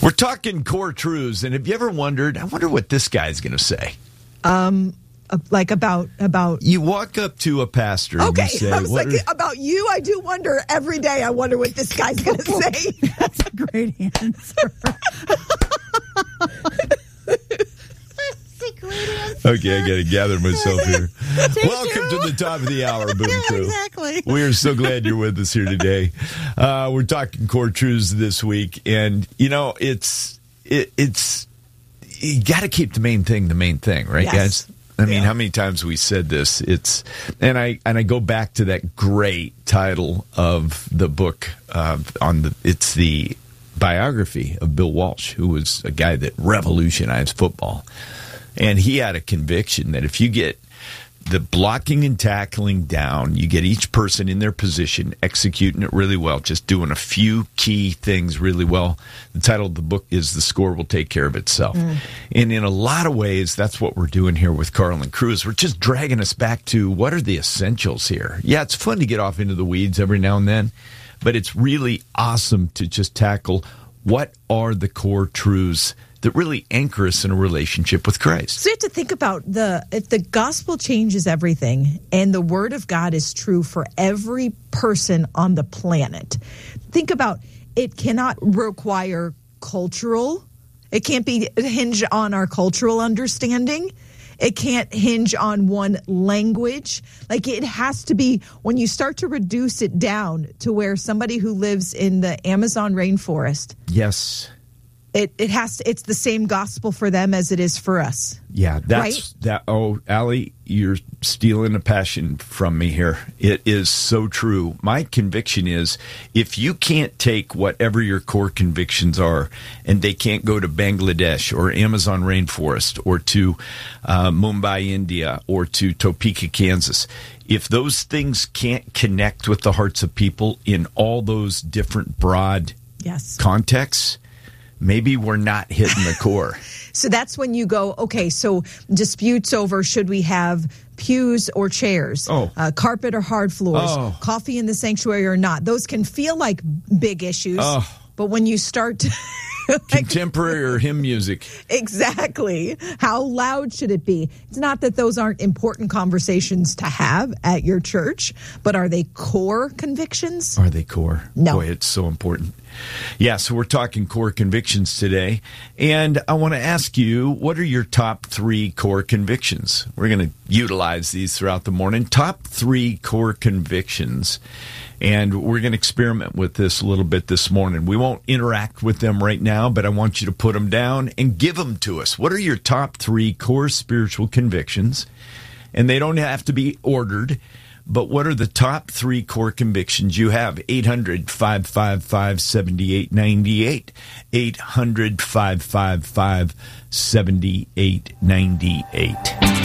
We're talking core truths, and have you ever wondered, I wonder what this guy's going to say? Like about You walk up to a pastor and you say, I was about you, I do wonder every day. I wonder what this guy's going to say. That's a great answer. Okay, I got to gather myself here. Welcome to the top of the hour, Boom Crew. Exactly. We are so glad you're with us here today. We're talking core truths this week, and it's you got to keep the main thing, right, yes. guys? I mean, how many times we said this? And I go back to that great title of the book it's the biography of Bill Walsh, who was a guy that revolutionized football. And he had a conviction that if you get the blocking and tackling down, you get each person in their position, executing it really well, just doing a few key things really well. The title of the book is The Score Will Take Care of Itself. And in a lot of ways, that's what we're doing here with Carl and Cruz. We're just dragging us back to what are the essentials here. Yeah, it's fun to get off into the weeds every now and then, but it's really awesome to just tackle what are the core truths that really anchor us in a relationship with Christ. So you have to think about if the gospel changes everything and the word of God is true for every person on the planet. Think about it cannot require it can't be hinged on our cultural understanding. It can't hinge on one language. Like it has to be, when you start to reduce it down to where somebody who lives in the Amazon rainforest. Yes. It's the same gospel for them as it is for us. Yeah, right? Oh, Allie, you're stealing a passion from me here. It is so true. My conviction is if you can't take whatever your core convictions are and they can't go to Bangladesh or Amazon rainforest or to Mumbai, India, or to Topeka, Kansas, if those things can't connect with the hearts of people in all those different broad contexts, maybe we're not hitting the core. So that's when you go, okay, so disputes over should we have pews or chairs, carpet or hard floors, coffee in the sanctuary or not. Those can feel like big issues, but when you start to... Contemporary or hymn music. Exactly. How loud should it be? It's not that those aren't important conversations to have at your church, but are they core convictions? Are they core? No. Boy, it's so important. Yeah, so we're talking core convictions today. And I want to ask you, what are your top 3 core convictions? We're going to utilize these throughout the morning. Top 3 core convictions. And we're going to experiment with this a little bit this morning. We won't interact with them right now, but I want you to put them down and give them to us. What are your top 3 core spiritual convictions? And they don't have to be ordered, but what are the top 3 core convictions you have? 800-555-7898. 800-555-7898.